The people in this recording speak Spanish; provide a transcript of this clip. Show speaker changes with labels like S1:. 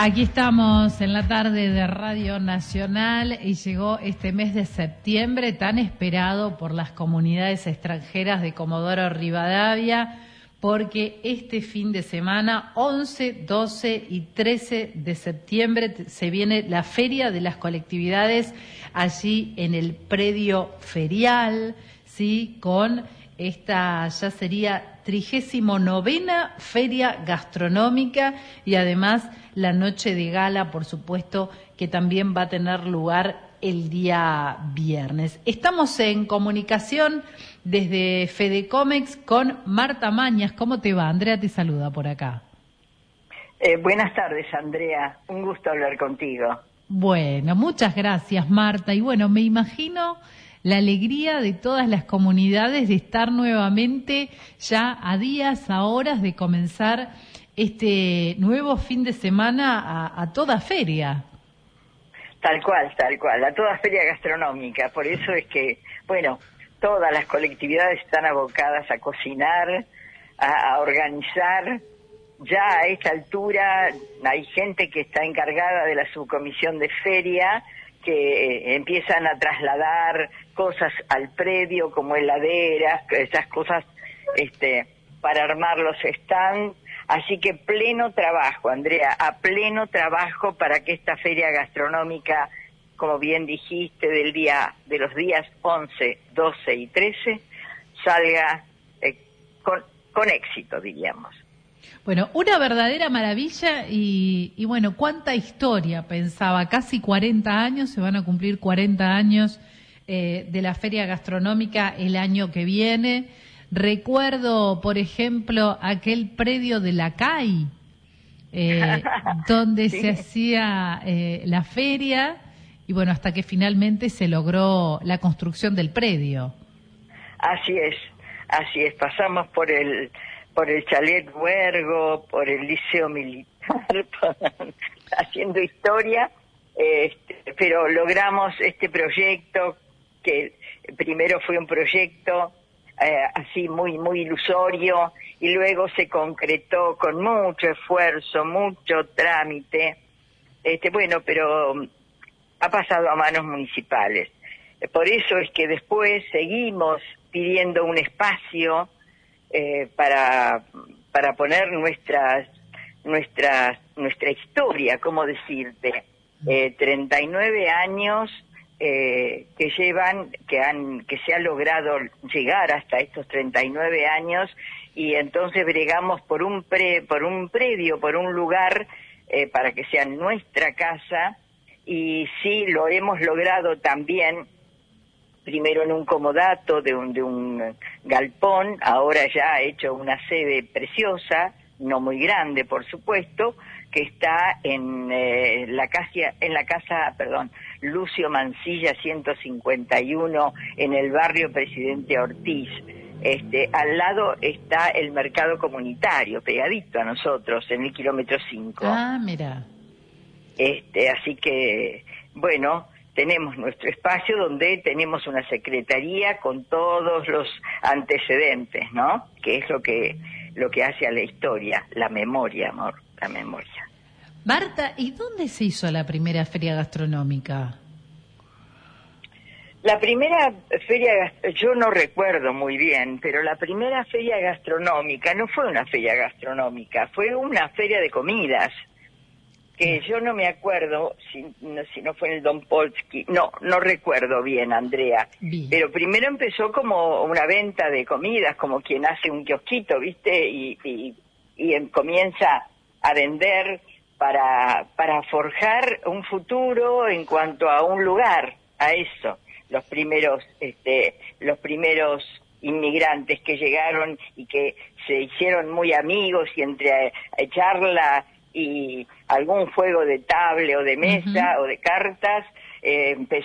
S1: Aquí estamos en la tarde de Radio Nacional y llegó este mes de septiembre tan esperado por las comunidades extranjeras de Comodoro Rivadavia, porque este fin de semana, 11, 12 y 13 de septiembre, se viene la Feria de las Colectividades allí en el predio ferial, ¿sí? Con esta ya sería 39ª Feria Gastronómica y además la noche de gala, por supuesto, que también va a tener lugar el día viernes. Estamos en comunicación desde Fedecomex con Marta Mañas. ¿Cómo te va? Andrea te saluda por acá.
S2: Buenas tardes, Andrea. Un gusto hablar contigo.
S1: Bueno, muchas gracias, Marta. Y bueno, me imagino la alegría de todas las comunidades de estar nuevamente ya a días, a horas de comenzar este nuevo fin de semana a toda feria.
S2: Tal cual, a toda feria gastronómica. Por eso es que, bueno, todas las colectividades están abocadas a cocinar, a organizar. Ya a esta altura hay gente que está encargada de la subcomisión de feria, que empiezan a trasladar cosas al predio como heladeras, esas cosas para armar los stands. Así que pleno trabajo, Andrea, a pleno trabajo para que esta feria gastronómica, como bien dijiste, de los días 11, 12 y 13, salga con éxito, diríamos.
S1: Bueno, una verdadera maravilla y bueno, cuánta historia, pensaba, casi 40 años, se van a cumplir 40 años de la Feria Gastronómica el año que viene. Recuerdo, por ejemplo, aquel predio de la CAI, donde
S2: sí.
S1: se hacía la feria y bueno, hasta que finalmente se logró la construcción del predio.
S2: Así es, pasamos por el Chalet Huergo, por el Liceo Militar, haciendo historia, pero logramos este proyecto, que primero fue un proyecto así muy ilusorio, y luego se concretó con mucho esfuerzo, mucho trámite, pero ha pasado a manos municipales. Por eso es que después seguimos pidiendo un espacio para poner nuestra historia, ¿cómo decirte? 39 años que se ha logrado llegar hasta estos 39 años, y entonces bregamos por un predio, por un lugar para que sea nuestra casa, y sí lo hemos logrado también. Primero en un comodato de un galpón, ahora ya ha hecho una sede preciosa, no muy grande por supuesto, que está en la casa Lucio Mansilla 151, en el barrio Presidente Ortiz. Al lado está el mercado comunitario, pegadito a nosotros, en el kilómetro 5.
S1: Ah, mira.
S2: Así que, bueno, tenemos nuestro espacio donde tenemos una secretaría con todos los antecedentes, ¿no? Que es lo que hace a la historia, la memoria, amor, la memoria.
S1: Marta, ¿y dónde se hizo la primera feria gastronómica?
S2: La primera feria, yo no recuerdo muy bien, pero la primera feria gastronómica no fue una feria gastronómica, fue una feria de comidas. Que yo no me acuerdo si no fue en el Don Polsky, no recuerdo bien, Andrea.
S1: Bien.
S2: Pero primero empezó como una venta de comidas, como quien hace un kiosquito, ¿viste? Y comienza a vender para forjar un futuro en cuanto a un lugar, a eso. Los primeros inmigrantes que llegaron y que se hicieron muy amigos, y entre charla y algún juego de tabla o de mesa o de cartas,